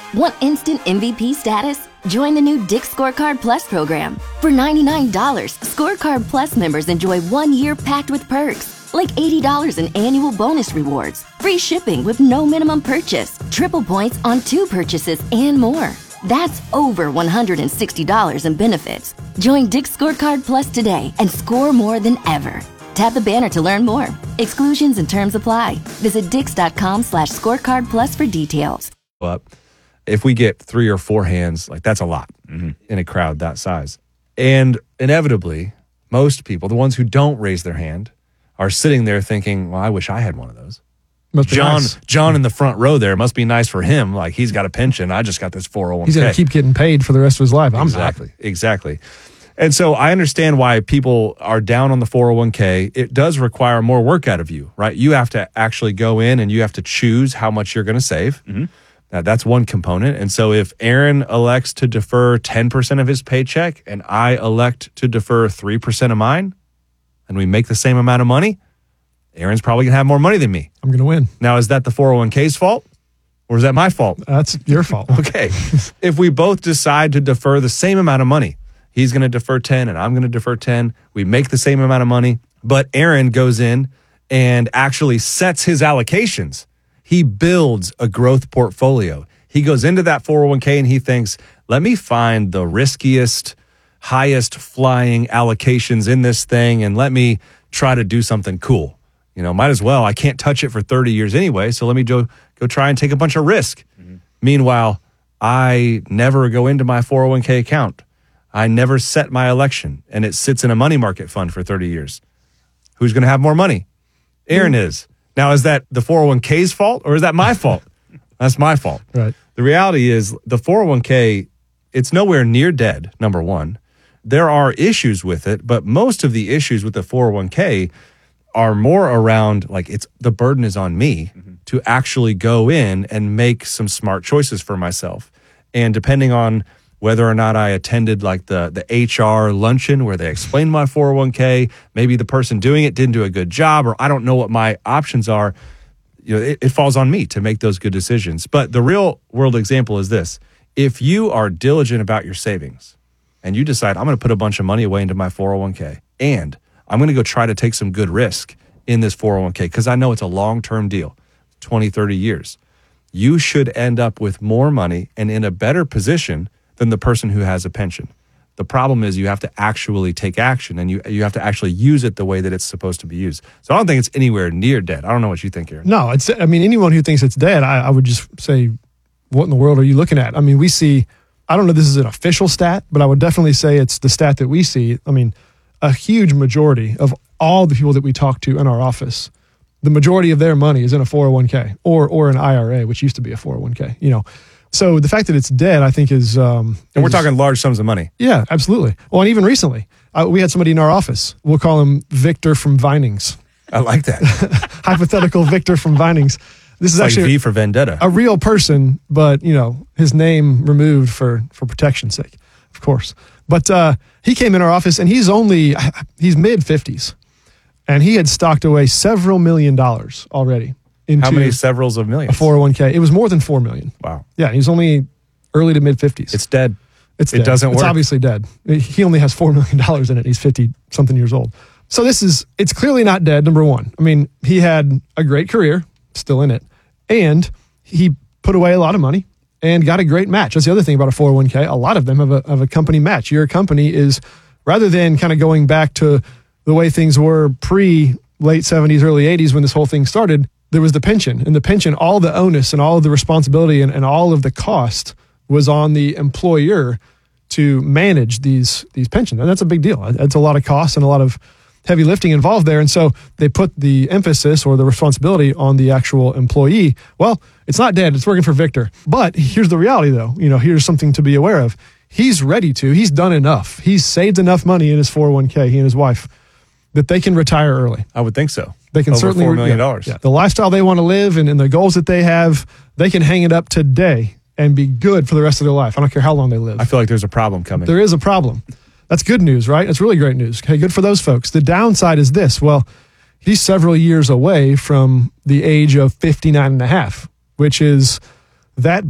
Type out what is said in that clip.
Want instant MVP status? Join the new Dick's Scorecard Plus program. For $99, Scorecard Plus members enjoy 1 year packed with perks, like $80 in annual bonus rewards, free shipping with no minimum purchase, triple points on 2 purchases, and more. That's over $160 in benefits. Join Dick's Scorecard Plus today and score more than ever. Tap the banner to learn more. Exclusions and terms apply. Visit dix.com/scorecard plus for details. Up. If we get 3 or 4 hands, like that's a lot in a crowd that size. And inevitably, most people, the ones who don't raise their hand, are sitting there thinking, well, I wish I had one of those. John in the front row there, must be nice for him. Like, he's got a pension. I just got this 401k. He's going to keep getting paid for the rest of his life. Exactly. And so I understand why people are down on the 401k. It does require more work out of you, right? You have to actually go in and you have to choose how much you're going to save. Now, that's one component. And so if Aaron elects to defer 10% of his paycheck and I elect to defer 3% of mine, and we make the same amount of money, Aaron's probably going to have more money than me. I'm going to win. Now, is that the 401k's fault? Or is that my fault? That's your fault. Okay. If we both decide to defer the same amount of money, he's going to defer 10 and I'm going to defer 10. We make the same amount of money, but Aaron goes in and actually sets his allocations. He builds a growth portfolio. He goes into that 401k and he thinks, let me find the riskiest, highest flying allocations in this thing and let me try to do something cool. You know, might as well. I can't touch it for 30 years anyway, so let me go try and take a bunch of risk. Meanwhile, I never go into my 401k account. I never set my election, and it sits in a money market fund for 30 years. Who's going to have more money? Aaron is. Now, is that the 401k's fault, or is that my fault? That's my fault. Right. The reality is the 401k, it's nowhere near dead, number one. There are issues with it, but most of the issues with the 401k are more around, like, the burden is on me to actually go in and make some smart choices for myself. And depending on whether or not I attended like the HR luncheon where they explained my 401k, maybe the person doing it didn't do a good job, or I don't know what my options are, you know, it falls on me to make those good decisions. But the real world example is this. If you are diligent about your savings and you decide, I'm going to put a bunch of money away into my 401k and I'm going to go try to take some good risk in this 401k because I know it's a long-term deal, 20, 30 years, you should end up with more money and in a better position than the person who has a pension. The problem is you have to actually take action and you have to actually use it the way that it's supposed to be used. So I don't think it's anywhere near dead. I don't know what you think, Aaron. No, anyone who thinks it's dead, I would just say, what in the world are you looking at? I mean, we see, I don't know if this is an official stat, but I would definitely say it's the stat that we see. I mean, a huge majority of all the people that we talk to in our office, the majority of their money is in a 401k or an IRA, which used to be a 401k, you know. So the fact that it's dead, I think is... and we're talking large sums of money. Yeah, absolutely. Well, and even recently, we had somebody in our office. We'll call him Victor from Vinings. I like that. Hypothetical Victor from Vinings. This is like actually V for Vendetta. A real person, but, you know, his name removed for protection's sake, of course. But he came in our office, and he's mid-50s. And he had stocked away several $1 million already. How many severals of millions? A 401k. It was more than $4 million. Wow. Yeah, he's only early to mid-50s. It's dead. It doesn't work. It's obviously dead. He only has $4 million in it. He's 50-something years old. So it's clearly not dead, number one. I mean, he had a great career, still in it, and he put away a lot of money and got a great match. That's the other thing about a 401k. A lot of them have a company match. Your company is, rather than kind of going back to the way things were pre-late 70s, early 80s when this whole thing started, there was the pension. And the pension, all the onus and all of the responsibility and all of the cost was on the employer to manage these pensions. And that's a big deal. That's a lot of cost and a lot of heavy lifting involved there. And so they put the emphasis or the responsibility on the actual employee. Well, it's not dead. It's working for Victor. But here's the reality, though. You know, here's something to be aware of. He's ready to. He's done enough. He's saved enough money in his 401k, he and his wife, that they can retire early. I would think so. They can over certainly $4 million. Yeah, the lifestyle they want to live and the goals that they have, they can hang it up today and be good for the rest of their life. I don't care how long they live. I feel like there's a problem coming. There is a problem. That's good news, right? That's really great news. Okay, good for those folks. The downside is this. Well, he's several years away from the age of 59 and a half, which is that